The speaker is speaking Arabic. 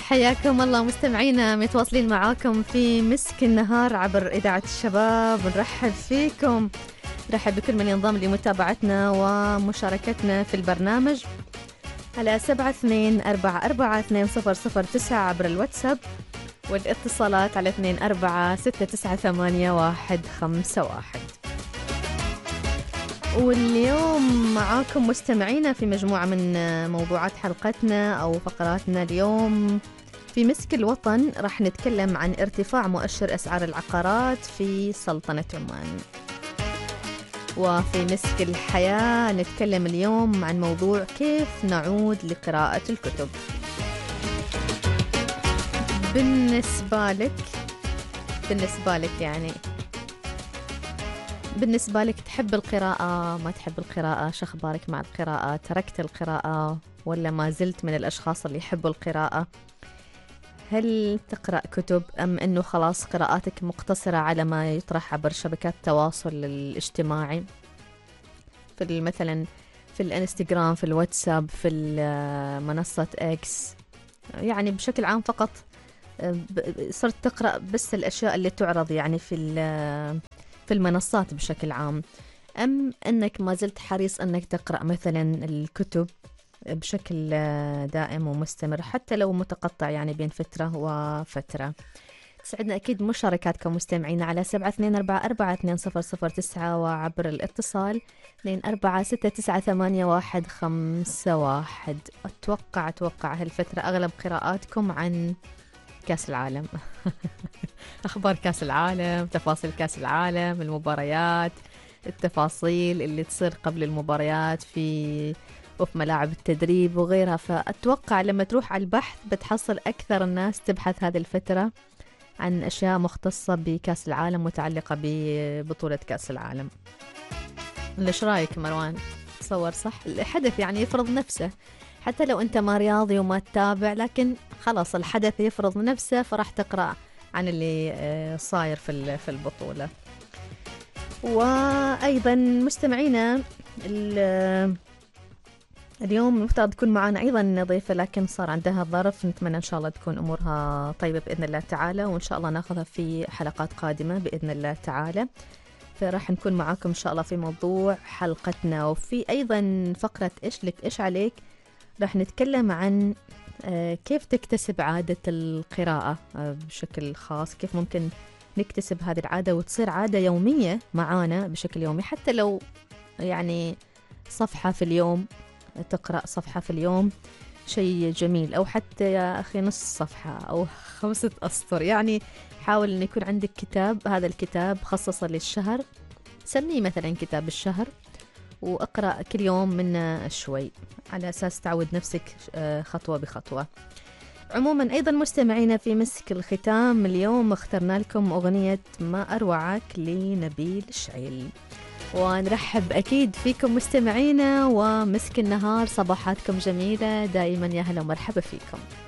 حياكم الله مستمعينا، متواصلين معاكم في مسك النهار عبر إذاعة الشباب. نرحب فيكم، نرحب بكل من ينضم لمتابعتنا ومشاركتنا في البرنامج على 72442009 عبر الواتساب، والاتصالات على 2469981151. واليوم معاكم مستمعينا في مجموعة من موضوعات حلقتنا أو فقراتنا. اليوم في مسك الوطن راح نتكلم عن ارتفاع مؤشر أسعار العقارات في سلطنة عمان. وفي مسك الحياة نتكلم اليوم عن موضوع كيف نعود لقراءة الكتب. بالنسبة لك تحب القراءة؟ ما تحب القراءة؟ شو أخبارك مع القراءة؟ تركت القراءة ولا ما زلت من الأشخاص اللي يحبوا القراءة؟ هل تقرأ كتب أم أنه خلاص قراءاتك مقتصرة على ما يطرح عبر شبكات التواصل الاجتماعي، في مثلا في الانستغرام، في الواتساب، في منصة اكس، يعني بشكل عام فقط صرت تقرأ بس الأشياء اللي تعرض يعني في المنصات بشكل عام، أم أنك ما زلت حريص أنك تقرأ مثلا الكتب بشكل دائم ومستمر حتى لو متقطع يعني بين فترة وفترة؟ تسعدنا أكيد مشاركاتكم مستمعين على 72442009 وعبر الاتصال 2469981151. أتوقع هالفترة أغلب قراءاتكم عن كأس العالم. أخبار كأس العالم، تفاصيل كأس العالم، المباريات، التفاصيل اللي تصير قبل المباريات وفي ملاعب التدريب وغيرها. فأتوقع لما تروح على البحث بتحصل أكثر الناس تبحث هذه الفترة عن أشياء مختصة بكأس العالم متعلقة ببطولة كأس العالم. ليش رأيك مروان؟ تصور صح؟ الحدث يعني يفرض نفسه، حتى لو أنت ما رياضي وما تتابع، لكن خلاص الحدث يفرض نفسه فراح تقرأ عن اللي صاير في البطولة. وأيضا مستمعينا اليوم المفترض تكون معنا أيضا ضيفة، لكن صار عندها ظرف، نتمنى إن شاء الله تكون أمورها طيبة بإذن الله تعالى، وإن شاء الله ناخذها في حلقات قادمة بإذن الله تعالى. فراح نكون معاكم إن شاء الله في موضوع حلقتنا. وفي أيضا فقرة إيش لك إيش عليك راح نتكلم عن كيف تكتسب عادة القراءة بشكل خاص، كيف ممكن نكتسب هذه العادة وتصير عادة يومية معانا بشكل يومي، حتى لو يعني صفحة في اليوم، تقرأ صفحة في اليوم شيء جميل، أو حتى يا أخي نص صفحة أو 5 أسطر. يعني حاول أن يكون عندك كتاب، هذا الكتاب خصصه للشهر، سميه مثلا كتاب الشهر، وأقرأ كل يوم منه شوي على أساس تعود نفسك خطوة بخطوة. عموما أيضا مستمعينا في مسك الختام اليوم اخترنا لكم أغنية ما أروعك لنبيل الشعيل. ونرحب أكيد فيكم مستمعينا، ومسك النهار صباحاتكم جميلة دائما، يا هلا ومرحبا فيكم.